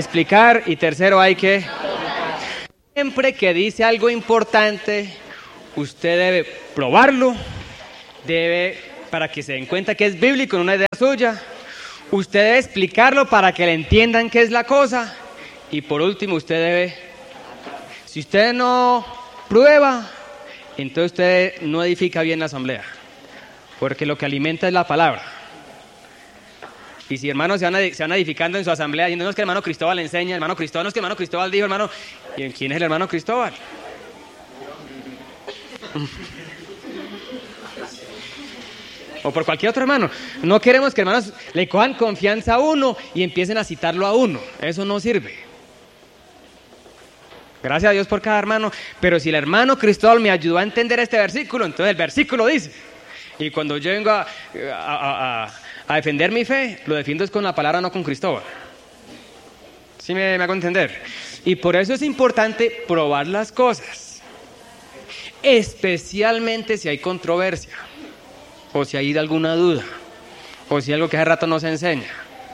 explicar. Y tercero, hay que... Siempre que dice algo importante, usted debe probarlo, para que se den cuenta que es bíblico, no una idea suya. Usted debe explicarlo para que le entiendan qué es la cosa. Y por último, si usted no prueba, entonces usted no edifica bien la asamblea, porque lo que alimenta es la palabra. Y si hermanos se van edificando en su asamblea diciendo, no es que el hermano Cristóbal enseña, hermano Cristóbal, no es que el hermano Cristóbal dijo, hermano, ¿y quién es el hermano Cristóbal? O por cualquier otro hermano. No queremos que hermanos le cojan confianza a uno y empiecen a citarlo a uno. Eso no sirve. Gracias a Dios por cada hermano. Pero si el hermano Cristóbal me ayudó a entender este versículo, entonces el versículo dice. Y cuando yo vengo a defender mi fe, lo defiendo es con la palabra, no con Cristóbal. ¿Sí me hago entender? Y por eso es importante probar las cosas. Especialmente si hay controversia. O si hay alguna duda, o si algo que hace rato no se enseña.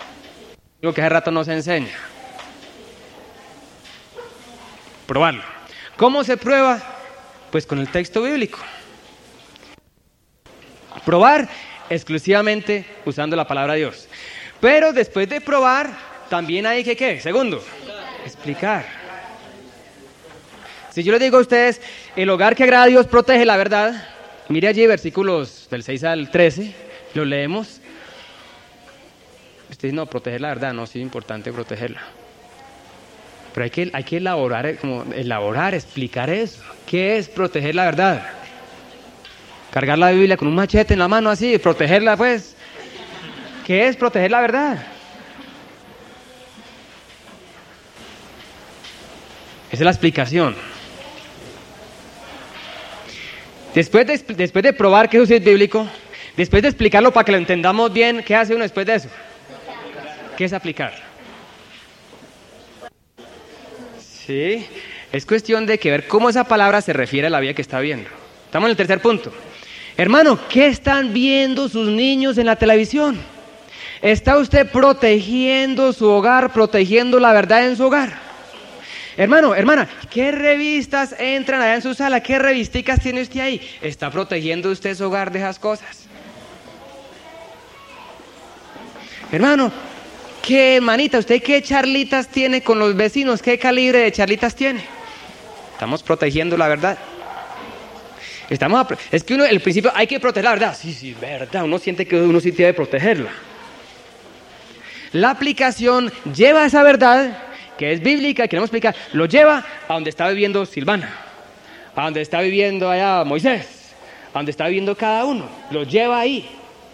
Probarlo. ¿Cómo se prueba? Pues con el texto bíblico. Probar exclusivamente usando la palabra de Dios. Pero después de probar, también hay que, ¿qué? Segundo, explicar. Si yo les digo a ustedes, el hogar que agrada a Dios protege la verdad. Mire allí versículos del 6 al 13, lo leemos. Usted dice, no, proteger la verdad, no, sí es importante protegerla. Pero hay que elaborar, explicar eso. ¿Qué es proteger la verdad? Cargar la Biblia con un machete en la mano así, protegerla pues. ¿Qué es proteger la verdad? Esa es la explicación. Después de probar que eso sí es bíblico, después de explicarlo para que lo entendamos bien, ¿qué hace uno después de eso? ¿Qué es aplicar? Sí, es cuestión de que ver cómo esa palabra se refiere a la vida que está viendo. Estamos en el tercer punto. Hermano, ¿qué están viendo sus niños en la televisión? ¿Está usted protegiendo su hogar, protegiendo la verdad en su hogar? Hermano, hermana, ¿qué revistas entran allá en su sala? ¿Qué revisticas tiene usted ahí? ¿Está protegiendo usted su hogar de esas cosas? Hermano, ¿qué hermanita? ¿Usted qué charlitas tiene con los vecinos? ¿Qué calibre de charlitas tiene? ¿Estamos protegiendo la verdad? Es que el principio hay que proteger la verdad. Sí, verdad. Uno siente que uno sí debe protegerla. La aplicación lleva esa verdad, que es bíblica, queremos explicar, lo lleva a donde está viviendo Silvana, a donde está viviendo allá Moisés, a donde está viviendo cada uno, lo lleva ahí.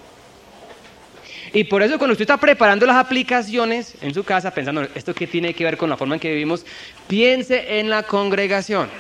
Y por eso cuando usted está preparando las aplicaciones en su casa, pensando, ¿esto qué tiene que ver con la forma en que vivimos? Piense en la congregación.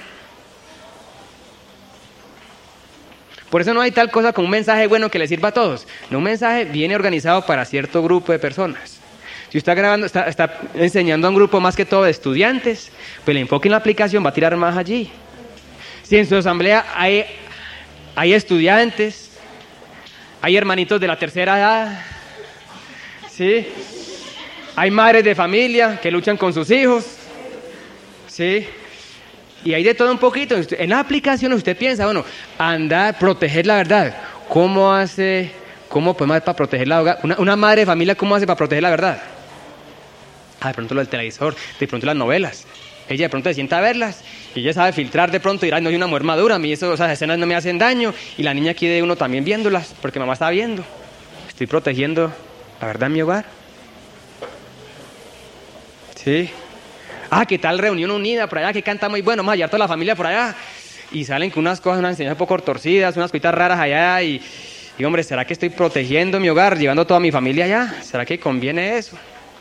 Por eso no hay tal cosa como un mensaje bueno que le sirva a todos. No, un mensaje viene organizado para cierto grupo de personas. Si usted está enseñando a un grupo más que todo de estudiantes, pues el enfoque en la aplicación va a tirar más allí. Si en su asamblea hay estudiantes, hay hermanitos de la tercera edad, ¿sí? Hay madres de familia que luchan con sus hijos, ¿sí? Y hay de todo un poquito. En la aplicación usted piensa, bueno, proteger la verdad. ¿Cómo podemos hacer para proteger la verdad? Una madre de familia, ¿cómo hace para proteger la verdad? De pronto lo del televisor, de pronto las novelas. Ella de pronto se sienta a verlas y ella sabe filtrar de pronto y dirá, no, soy una mujer madura, a mí esas escenas no me hacen daño. Y la niña quiere uno también viéndolas, porque mamá está viendo. Estoy protegiendo la verdad en mi hogar. ¿Sí? ¿Qué tal reunión unida por allá? Que canta muy bueno, vamos a hallar toda la familia por allá. Y salen con unas cosas, unas enseñanzas un poco torcidas, unas cositas raras allá. Y hombre, ¿será que estoy protegiendo mi hogar, llevando toda mi familia allá? ¿Será que conviene eso?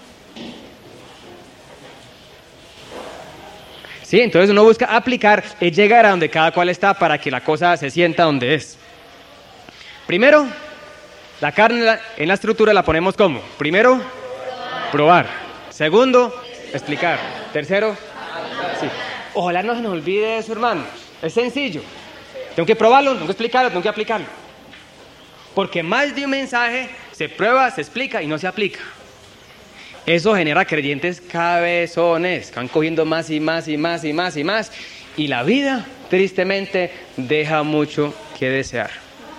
Sí, entonces uno busca aplicar y llegar a donde cada cual está para que la cosa se sienta donde es. Primero, la carne en la estructura la ponemos ¿cómo? Primero, probar. Segundo, explicar. Tercero, sí. Ojalá no se nos olvide eso, hermanos. Es sencillo. Tengo que probarlo, tengo que explicarlo, tengo que aplicarlo. Porque más de un mensaje se prueba, se explica y no se aplica. Eso genera creyentes cabezones, que van cogiendo más y más y más y más y más. Y la vida tristemente deja mucho que desear.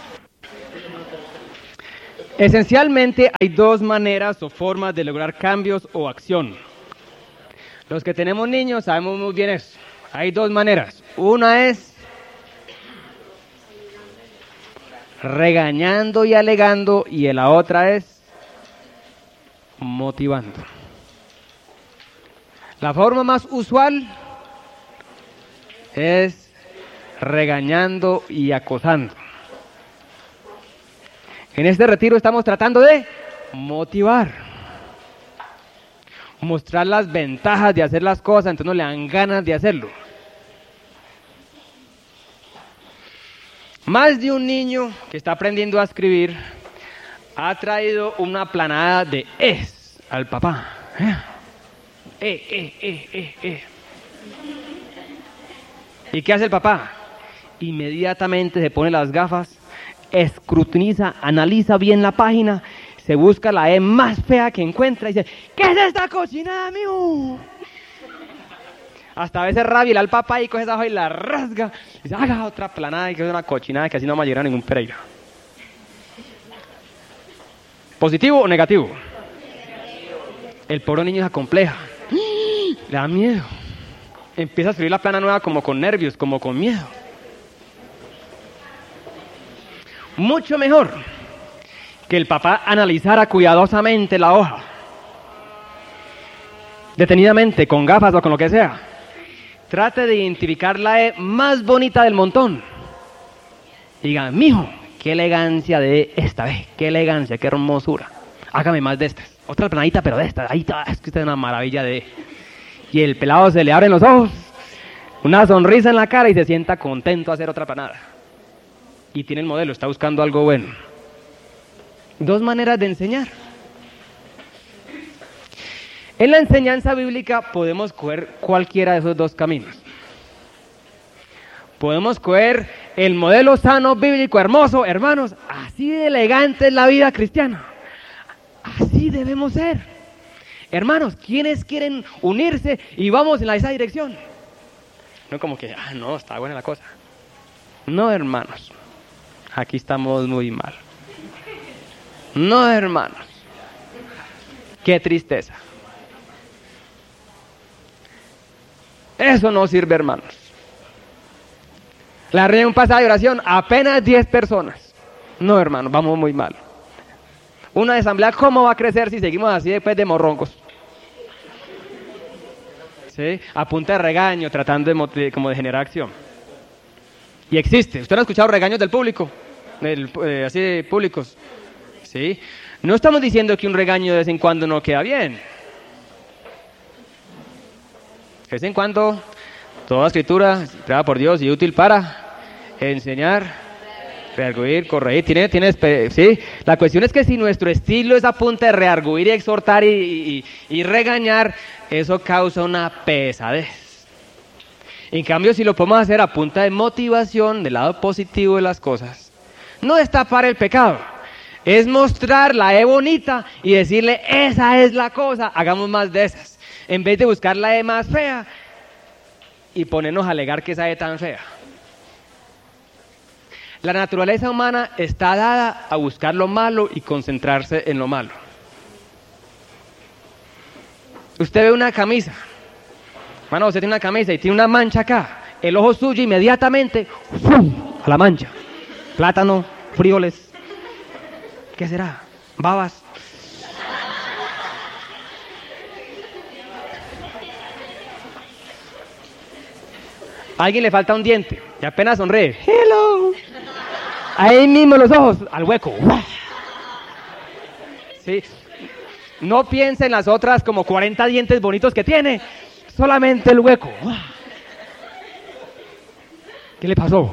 Esencialmente hay dos maneras o formas de lograr cambios o acción. Los que tenemos niños sabemos muy bien eso. Hay dos maneras. Una es regañando y alegando, y la otra es motivando. La forma más usual es regañando y acosando. En este retiro estamos tratando de motivar, mostrar las ventajas de hacer las cosas, entonces no le dan ganas de hacerlo. Más de un niño que está aprendiendo a escribir ha traído una planada de es al papá. ¿Y qué hace el papá? Inmediatamente se pone las gafas, escrutiniza, analiza bien la página, se busca la E más fea que encuentra y dice, ¿qué es esta cochinada, mijo? Hasta a veces rabia al papá y coge esa hoja y la rasga y dice, haga otra planada y que es una cochinada que así no va a llegar a ningún Pereira. ¿Positivo o negativo? El pobre niño se acompleja, le da miedo, empieza a escribir la plana nueva como con nervios, como con miedo. Mucho mejor que el papá analizara cuidadosamente la hoja, detenidamente, con gafas o con lo que sea. Trate de identificar la E más bonita del montón. Diga, mijo, qué elegancia de esta vez, qué elegancia, qué hermosura. Hágame más de estas. Otra planadita, pero de estas. Ahí está, es que esta es una maravilla de... Y el pelado se le abren los ojos, una sonrisa en la cara y se sienta contento a hacer otra planada. Y tiene el modelo, está buscando algo bueno. Dos maneras de enseñar. En la enseñanza bíblica podemos coger cualquiera de esos dos caminos. Podemos coger el modelo sano, bíblico, hermoso, hermanos, así de elegante es la vida cristiana. Así debemos ser. Hermanos, ¿quiénes quieren unirse y vamos en esa dirección? No como que, no, está buena la cosa. No, hermanos, aquí estamos muy mal. No, hermanos, qué tristeza. Eso no sirve, hermanos. La reunión pasada de oración, apenas 10 personas. No, hermanos, vamos muy mal. Una asamblea, ¿cómo va a crecer si seguimos así después de morroncos? ¿Sí? A punta de regaño, tratando como de generar acción. Y existe. ¿Usted no ha escuchado regaños del público? Así de públicos. ¿Sí? No estamos diciendo que un regaño de vez en cuando no queda bien. De vez en cuando, toda escritura, creada por Dios y útil para enseñar, rearguir, corregir. ¿Sí? La cuestión es que si nuestro estilo es a punta de rearguir y exhortar y regañar, eso causa una pesadez. En cambio, si lo podemos hacer a punta de motivación, del lado positivo de las cosas, no es tapar el pecado, es mostrar la E bonita y decirle, esa es la cosa, hagamos más de esas. En vez de buscar la E más fea y ponernos a alegar que esa E tan fea. La naturaleza humana está dada a buscar lo malo y concentrarse en lo malo. Usted ve una camisa, hermano, usted tiene una camisa y tiene una mancha acá, el ojo suyo inmediatamente, ¡fum!, a la mancha. Plátano, frijoles, ¿qué será? Babas. A alguien le falta un diente y apenas sonríe. Hello. Ahí mismo los ojos, al hueco. ¿Sí? No piense en las otras como 40 dientes bonitos que tiene, solamente el hueco. ¿Qué le pasó?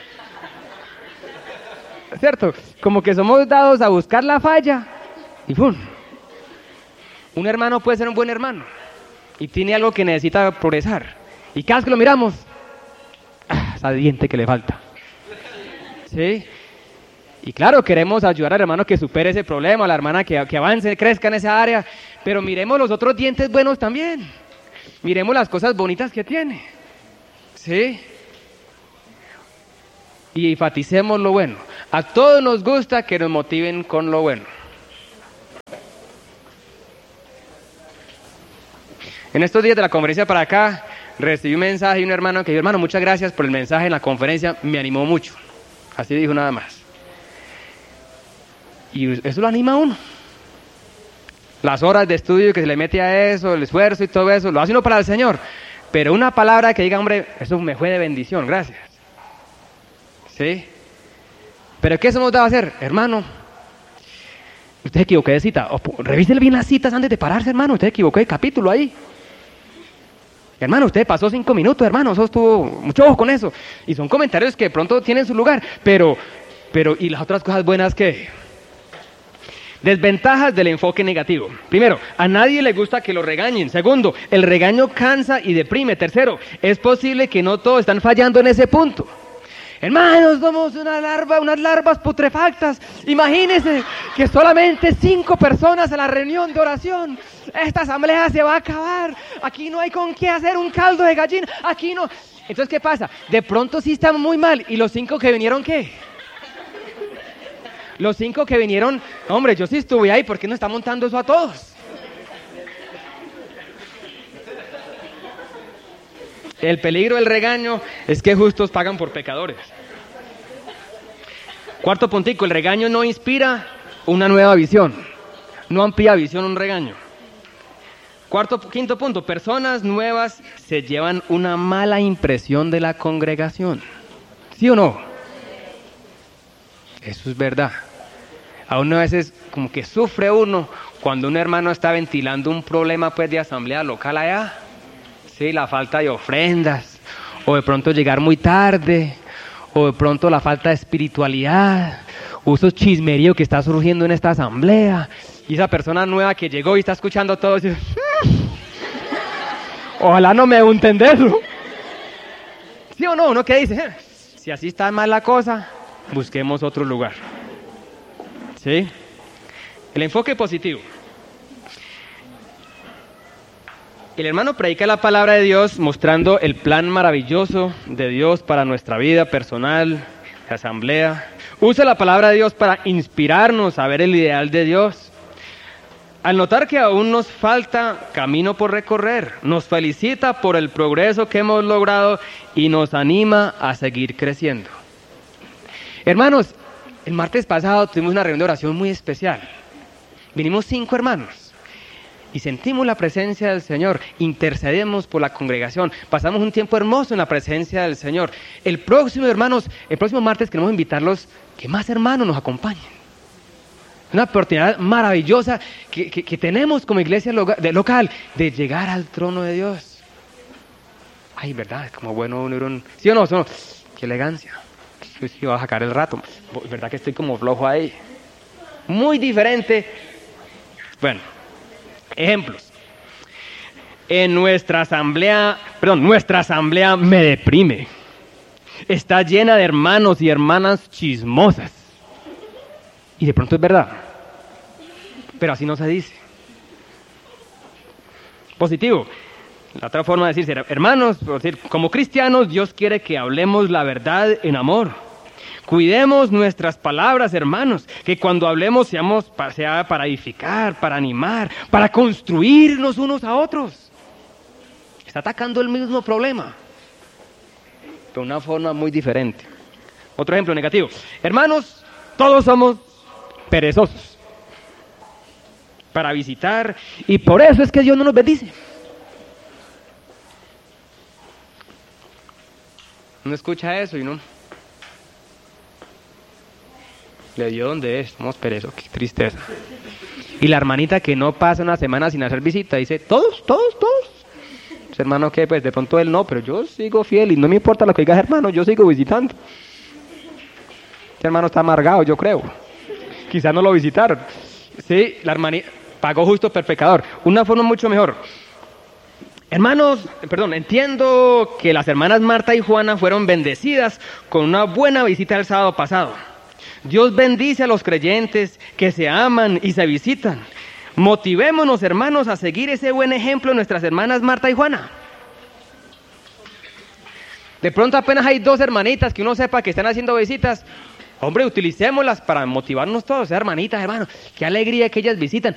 ¿Cierto? Como que somos dados a buscar la falla y ¡pum! Un hermano puede ser un buen hermano y tiene algo que necesita progresar. Y cada vez que lo miramos, esa diente que le falta. ¿Sí? Y claro, queremos ayudar al hermano que supere ese problema, a la hermana que avance, crezca en esa área, pero miremos los otros dientes buenos también. Miremos las cosas bonitas que tiene. ¿Sí? y enfaticemos lo bueno. A todos nos gusta que nos motiven con lo bueno. En estos días de la conferencia para acá, recibí un mensaje de un hermano que dijo: hermano, muchas gracias por el mensaje en la conferencia, me animó mucho. Así dijo nada más. Y eso lo anima a uno. Las horas de estudio que se le mete a eso, el esfuerzo y todo eso, lo hace uno para el Señor. Pero una palabra que diga: hombre, eso me fue de bendición, gracias. ¿Sí? ¿Pero qué se nos debe hacer? Hermano, usted se equivocó de cita. Revise bien las citas antes de pararse, hermano. Usted se equivocó de capítulo ahí. Hermano, usted pasó 5 minutos, hermano. Eso estuvo mucho ojo con eso. Y son comentarios que de pronto tienen su lugar. Pero, ¿y las otras cosas buenas qué? Desventajas del enfoque negativo. Primero, a nadie le gusta que lo regañen. Segundo, el regaño cansa y deprime. Tercero, es posible que no todos están fallando en ese punto. Hermanos, somos unas larvas putrefactas. Imagínense que solamente 5 personas a la reunión de oración. Esta asamblea se va a acabar. Aquí no hay con qué hacer un caldo de gallina. Aquí no. Entonces, ¿qué pasa? De pronto sí estamos muy mal. ¿Y los 5 que vinieron qué? Los 5 que vinieron, hombre, yo sí estuve ahí. ¿Por qué no está montando eso a todos? El peligro del regaño es que justos pagan por pecadores. Cuarto puntico, el regaño no inspira una nueva visión. No amplía visión un regaño. Quinto punto, personas nuevas se llevan una mala impresión de la congregación. ¿Sí o no? Eso es verdad. A uno a veces como que sufre uno cuando un hermano está ventilando un problema pues de asamblea local allá. Sí, la falta de ofrendas, o de pronto llegar muy tarde, o de pronto la falta de espiritualidad, o esos chismeríos que está surgiendo en esta asamblea, y esa persona nueva que llegó y está escuchando todo, dice, ojalá no me dé un entenderlo. ¿Sí o no? ¿Uno qué dice? Si así está mal la cosa, busquemos otro lugar. ¿Sí? El enfoque positivo. El hermano predica la palabra de Dios mostrando el plan maravilloso de Dios para nuestra vida personal, de asamblea. Usa la palabra de Dios para inspirarnos a ver el ideal de Dios. Al notar que aún nos falta camino por recorrer, nos felicita por el progreso que hemos logrado y nos anima a seguir creciendo. Hermanos, el martes pasado tuvimos una reunión de oración muy especial. Vinimos 5 hermanos. Y sentimos la presencia del Señor, intercedemos por la congregación, pasamos un tiempo hermoso en la presencia del Señor. El próximo martes queremos invitarlos, que más hermanos nos acompañen. Una oportunidad maravillosa que tenemos como iglesia local de llegar al trono de Dios. Ay, verdad, es como bueno unir ¿sí o no? ¿Sí o no? Qué elegancia. Sí, va a sacar el rato. Verdad que estoy como flojo ahí. Muy diferente. Bueno. Ejemplos. Nuestra asamblea me deprime. Está llena de hermanos y hermanas chismosas. Y de pronto es verdad. Pero así no se dice. Positivo. La otra forma de decirse, hermanos, como cristianos, Dios quiere que hablemos la verdad en amor. Cuidemos nuestras palabras, hermanos, que cuando hablemos sea para edificar, para animar, para construirnos unos a otros. Está atacando el mismo problema, de una forma muy diferente. Otro ejemplo negativo. Hermanos, todos somos perezosos para visitar y por eso es que Dios no nos bendice. ¿No escucha eso y no? Le dio donde es, somos perezosos, qué tristeza. Y la hermanita que no pasa una semana sin hacer visita, dice, todos. Ese hermano que pues de pronto él no, pero yo sigo fiel y no me importa lo que diga ese hermano, yo sigo visitando. Ese hermano está amargado, yo creo. Quizás no lo visitaron. Sí, la hermanita pagó justo por pecador. Una forma mucho mejor. Hermanos, entiendo que las hermanas Marta y Juana fueron bendecidas con una buena visita el sábado pasado. Dios bendice a los creyentes que se aman y se visitan. Motivémonos, hermanos, a seguir ese buen ejemplo de nuestras hermanas Marta y Juana. De pronto apenas hay 2 hermanitas que uno sepa que están haciendo visitas. Hombre, utilicémoslas para motivarnos todos, hermanitas, hermanos. Qué alegría que ellas visitan.